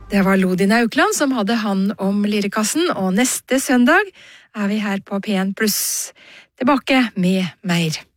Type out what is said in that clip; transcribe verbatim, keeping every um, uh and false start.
Det var Lodin Aukland som hadde hand om Lyrikassen, og neste søndag er vi her på P en pluss tilbake med mer.